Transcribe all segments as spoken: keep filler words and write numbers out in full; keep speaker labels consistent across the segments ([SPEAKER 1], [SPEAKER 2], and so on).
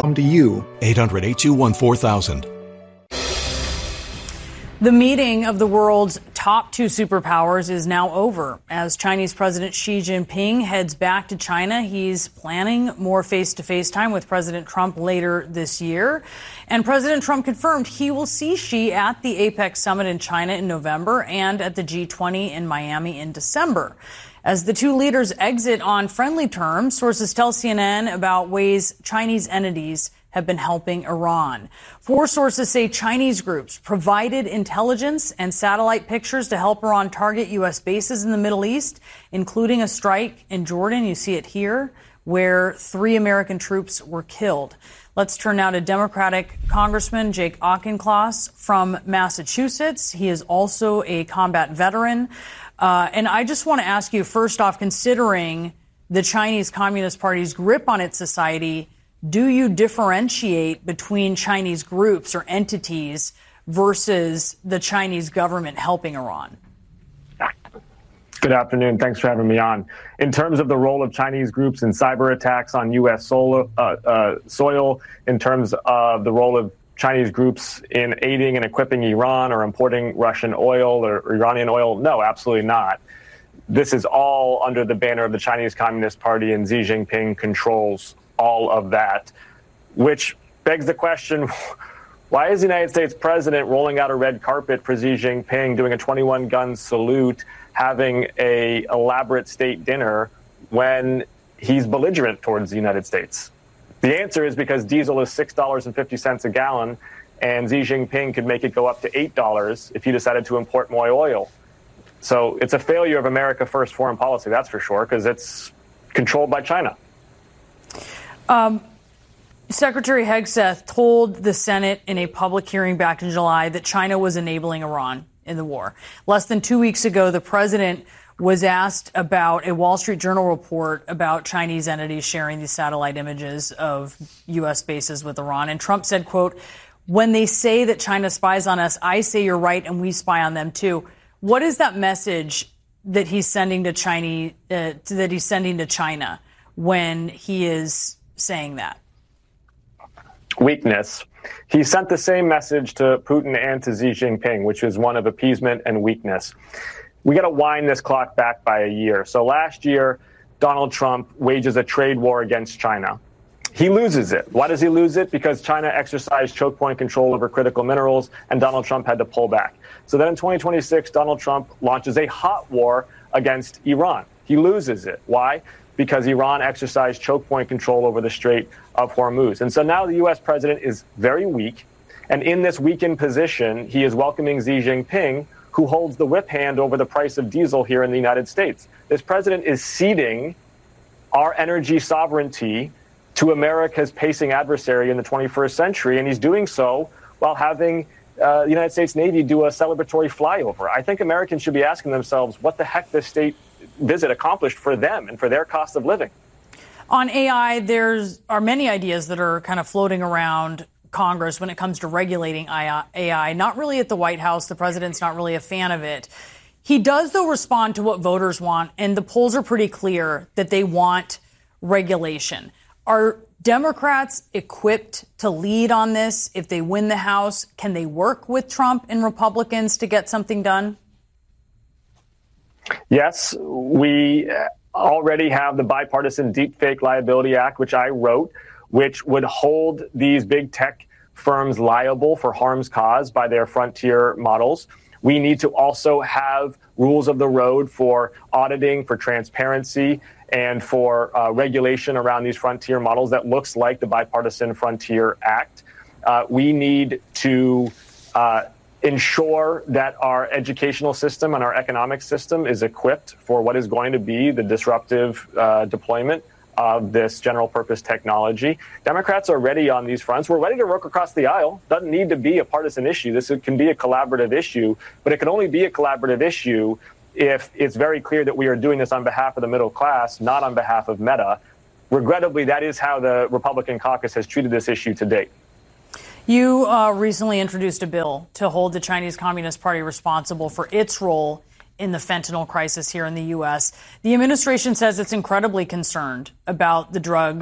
[SPEAKER 1] come to you.
[SPEAKER 2] eight hundred, eight two one, four thousand.
[SPEAKER 3] The meeting of the world's top two superpowers is now over. As Chinese President Xi Jinping heads back to China, he's planning more face-to-face time with President Trump later this year. And President Trump confirmed he will see Xi at the APEC summit in China in November and at the G twenty in Miami in December. As the two leaders exit on friendly terms, sources tell C N N about ways Chinese entities have been helping Iran. Four sources say Chinese groups provided intelligence and satellite pictures to help Iran target U S bases in the Middle East, including a strike in Jordan. You see it here, where three American troops were killed. Let's turn now to Democratic Congressman Jake Auchincloss from Massachusetts. He is also a combat veteran. Uh, and I just want to ask you, first off, considering the Chinese Communist Party's grip on its society, do you differentiate between Chinese groups or entities versus the Chinese government helping Iran?
[SPEAKER 4] Good afternoon. Thanks for having me on. In terms of the role of Chinese groups in cyber attacks on U S soil, uh, uh, soil, in terms of the role of Chinese groups in aiding and equipping Iran or importing Russian oil or Iranian oil, no, absolutely not. This is all under the banner of the Chinese Communist Party, and Xi Jinping controls all of that, which begs the question, why is the United States president rolling out a red carpet for Xi Jinping, doing a twenty-one gun salute, having a elaborate state dinner when he's belligerent towards the United States? The answer is because diesel is six dollars and fifty cents a gallon, and Xi Jinping could make it go up to eight dollars if he decided to import more oil. So it's a failure of America First foreign policy, that's for sure, because it's controlled by China.
[SPEAKER 3] Um, Secretary Hegseth told the Senate in a public hearing back in July that China was enabling Iran in the war. Less than two weeks ago, the president was asked about a Wall Street Journal report about Chinese entities sharing these satellite images of U S bases with Iran. And Trump said, quote, "When they say that China spies on us, I say you're right and we spy on them too." What is that message that he's sending to China, uh, that he's sending to China when he is saying that?
[SPEAKER 4] Weakness. He sent the same message to Putin and to Xi Jinping, which is one of appeasement and weakness. We got to wind this clock back by a year. So last year, Donald Trump wages a trade war against China. He loses it. Why does he lose it? Because China exercised choke point control over critical minerals, and Donald Trump had to pull back. So then in twenty twenty-six, Donald Trump launches a hot war against Iran. He loses it. Why? Because Iran exercised choke point control over the Strait of Hormuz. And so now the U S president is very weak. And in this weakened position, he is welcoming Xi Jinping, who holds the whip hand over the price of diesel here in the United States. This president is ceding our energy sovereignty to America's pacing adversary in the twenty-first century. And he's doing so while having uh, the United States Navy do a celebratory flyover. I think Americans should be asking themselves what the heck this state visit accomplished for them and for their cost of living.
[SPEAKER 3] On A I, there's are many ideas that are kind of floating around Congress when it comes to regulating A I. Not really at the White House. The president's not really a fan of it. He does, though, respond to what voters want, and the polls are pretty clear that they want regulation. Are Democrats equipped to lead on this if they win the House? Can they work with Trump and Republicans to get something done?
[SPEAKER 4] Yes, we already have the Bipartisan Deepfake Liability Act, which I wrote, which would hold these big tech firms liable for harms caused by their frontier models. We need to also have rules of the road for auditing, for transparency, and for uh, regulation around these frontier models that looks like the Bipartisan Frontier Act. Uh, we need to uh, ensure that our educational system and our economic system is equipped for what is going to be the disruptive uh, deployment of this general purpose technology. Democrats are ready on these fronts. We're ready to work across the aisle. Doesn't need to be a partisan issue. This can be a collaborative issue, but it can only be a collaborative issue if it's very clear that we are doing this on behalf of the middle class, not on behalf of Meta. Regrettably, that is how the Republican caucus has treated this issue to date.
[SPEAKER 3] You uh, recently introduced a bill to hold the Chinese Communist Party responsible for its role in the fentanyl crisis here in the U S. The administration says it's incredibly concerned about the drugs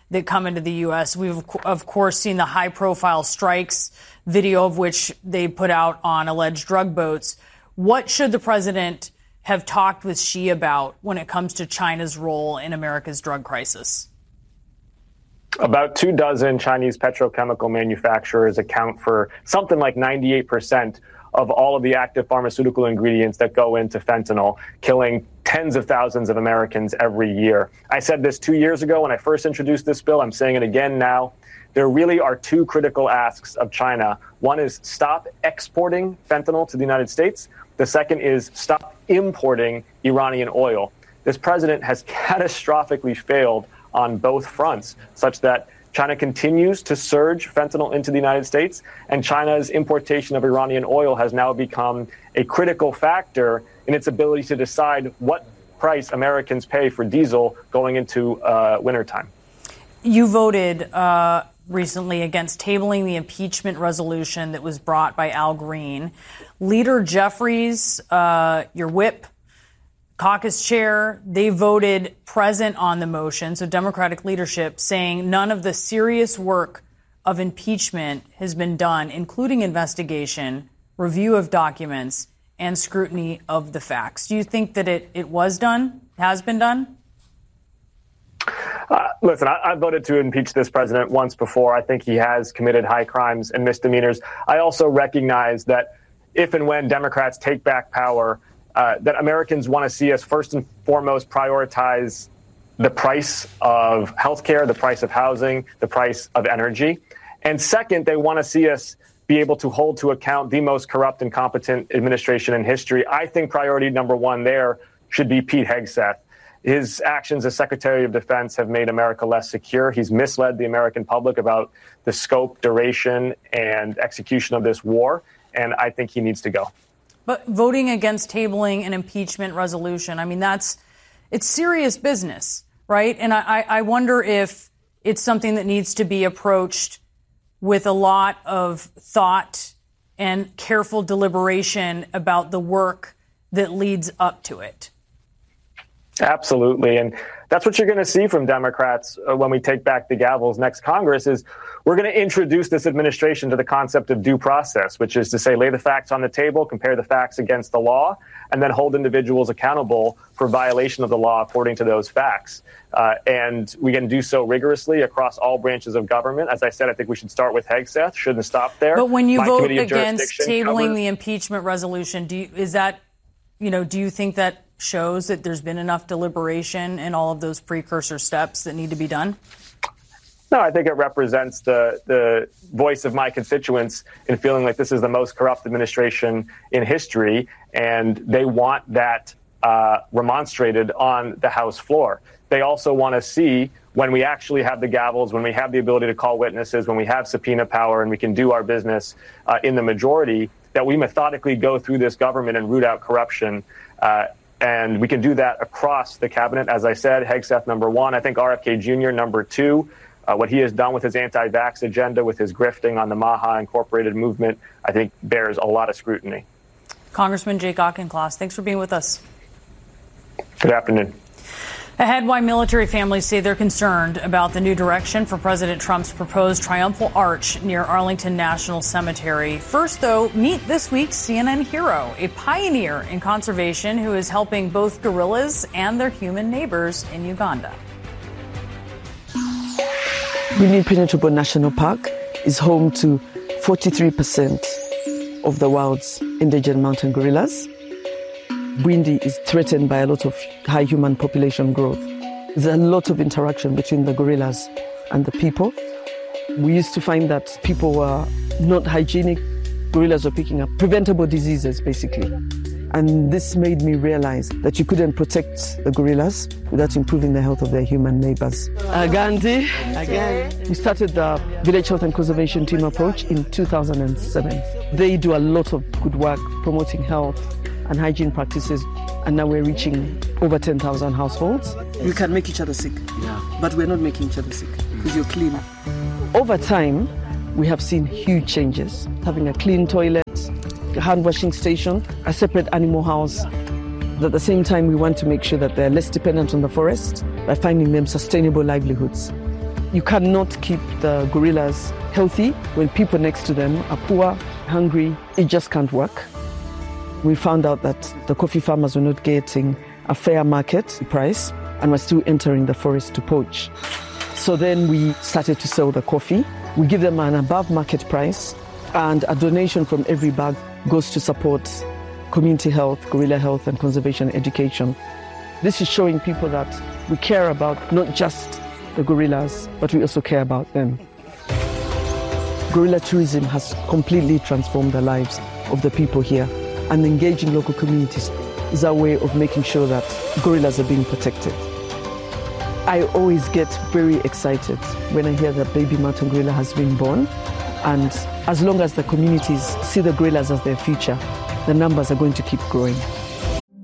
[SPEAKER 3] that come into the U S. We've, of course, seen the high-profile strikes, video of which they put out on alleged drug boats. What should the president have talked with Xi about when it comes to China's role in America's drug crisis?
[SPEAKER 4] About two dozen Chinese petrochemical manufacturers account for something like ninety-eight percent of all of the active pharmaceutical ingredients that go into fentanyl, killing tens of thousands of Americans every year. I said this two years ago when I first introduced this bill. I'm saying it again now. There really are two critical asks of China. One is stop exporting fentanyl to the United States. The second is stop importing Iranian oil. This president has catastrophically failed on both fronts, such that China continues to surge fentanyl into the United States, and China's importation of Iranian oil has now become a critical factor in its ability to decide what price Americans pay for diesel going into uh, wintertime.
[SPEAKER 3] You voted uh, recently against tabling the impeachment resolution that was brought by Al Green. Leader Jeffries, uh, your whip, caucus chair, they voted present on the motion, so Democratic leadership, saying none of the serious work of impeachment has been done, including investigation, review of documents, and scrutiny of the facts. Do you think that it, it was done, has been done?
[SPEAKER 4] Uh, listen, I, I voted to impeach this president once before. I think he has committed high crimes and misdemeanors. I also recognize that if and when Democrats take back power, Uh, that Americans want to see us first and foremost prioritize the price of healthcare, the price of housing, the price of energy. And second, they want to see us be able to hold to account the most corrupt and incompetent administration in history. I think priority number one there should be Pete Hegseth. His actions as Secretary of Defense have made America less secure. He's misled the American public about the scope, duration, and execution of this war. And I think he needs to go.
[SPEAKER 3] But voting against tabling an impeachment resolution, I mean, that's it's serious business, right? And I, I wonder if it's something that needs to be approached with a lot of thought and careful deliberation about the work that leads up to it.
[SPEAKER 4] Absolutely. And that's what you're going to see from Democrats uh, when we take back the gavels next Congress is we're going to introduce this administration to the concept of due process, which is to say lay the facts on the table, compare the facts against the law, and then hold individuals accountable for violation of the law according to those facts. Uh, and we can do so rigorously across all branches of government. As I said, I think we should start with Hegseth. Shouldn't stop there.
[SPEAKER 3] But when you
[SPEAKER 4] My
[SPEAKER 3] vote against tabling
[SPEAKER 4] covers-
[SPEAKER 3] the impeachment resolution, do you, is that, you know, do you think that shows that there's been enough deliberation and all of those precursor steps that need to be done?
[SPEAKER 4] No, I think it represents the the voice of my constituents in feeling like this is the most corrupt administration in history, and they want that uh, remonstrated on the House floor. They also want to see when we actually have the gavels, when we have the ability to call witnesses, when we have subpoena power and we can do our business uh, in the majority, that we methodically go through this government and root out corruption. Uh, And we can do that across the cabinet. As I said, Hegseth, number one. I think R F K Junior, number two. Uh, what he has done with his anti-vax agenda, with his grifting on the Maha Incorporated movement, I think bears a lot of scrutiny.
[SPEAKER 3] Congressman Jake Auchincloss, thanks for being with us.
[SPEAKER 4] Good afternoon.
[SPEAKER 3] Ahead, why military families say they're concerned about the new direction for President Trump's proposed triumphal arch near Arlington National Cemetery. First, though, meet this week's C N N hero, a pioneer in conservation who is helping both gorillas and their human neighbors in Uganda.
[SPEAKER 1] Bwindi Impenetrable National Park is home to forty-three percent of the world's endangered mountain gorillas. Bwindi is threatened by a lot of high human population growth. There's a lot of interaction between the gorillas and the people. We used to find that people were not hygienic. Gorillas were picking up preventable diseases, basically. And this made me realize that you couldn't protect the gorillas without improving the health of their human neighbors. Agandi, again. We started the Village Health and Conservation Team approach in two thousand seven. They do a lot of good work promoting health and hygiene practices, and now we're reaching over ten thousand households.
[SPEAKER 5] We can make each other sick, yeah. But we're not making each other sick because you're clean.
[SPEAKER 1] Over time, we have seen huge changes. Having a clean toilet, a hand washing station, a separate animal house. But at the same time, we want to make sure that they're less dependent on the forest by finding them sustainable livelihoods. You cannot keep the gorillas healthy when people next to them are poor, hungry. It just can't work. We found out that the coffee farmers were not getting a fair market price and were still entering the forest to poach. So then we started to sell the coffee. We give them an above market price, and a donation from every bag goes to support community health, gorilla health, and conservation education. This is showing people that we care about not just the gorillas, but we also care about them. Gorilla tourism has completely transformed the lives of the people here, and engaging local communities is our way of making sure that gorillas are being protected. I always get very excited when I hear that baby mountain gorilla has been born, and as long as the communities see the gorillas as their future, the numbers are going to keep growing.